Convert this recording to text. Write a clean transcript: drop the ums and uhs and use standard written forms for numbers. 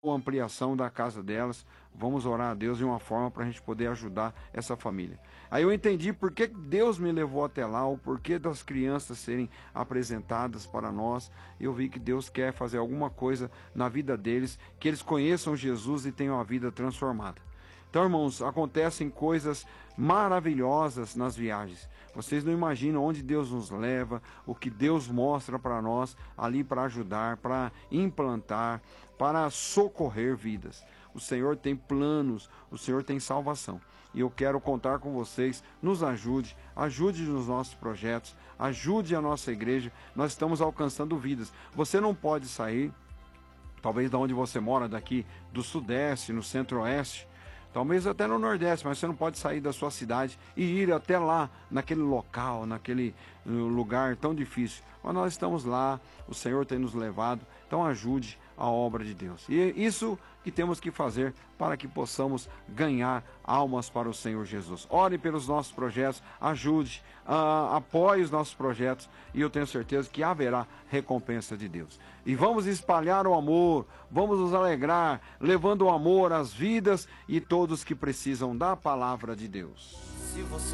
ampliação da casa delas. Vamos orar a Deus de uma forma para a gente poder ajudar essa família. Aí eu entendi por que Deus me levou até lá, o porquê das crianças serem apresentadas para nós. Eu vi que Deus quer fazer alguma coisa na vida deles, que eles conheçam Jesus e tenham a vida transformada. Então, irmãos, acontecem coisas maravilhosas nas viagens. Vocês não imaginam onde Deus nos leva, o que Deus mostra para nós ali para ajudar, para implantar, para socorrer vidas. O Senhor tem planos, o Senhor tem salvação. E eu quero contar com vocês, nos ajude nos nossos projetos, ajude a nossa igreja. Nós estamos alcançando vidas. Você não pode sair, talvez de onde você mora, daqui do Sudeste, no Centro-Oeste, talvez até no Nordeste, mas você não pode sair da sua cidade e ir até lá, naquele local, naquele lugar tão difícil. Mas nós estamos lá, o Senhor tem nos levado, então ajude a obra de Deus. E é isso que temos que fazer para que possamos ganhar almas para o Senhor Jesus. Ore pelos nossos projetos, ajude, apoie os nossos projetos e eu tenho certeza que haverá recompensa de Deus. E vamos espalhar o amor, vamos nos alegrar, levando o amor às vidas e todos que precisam da palavra de Deus.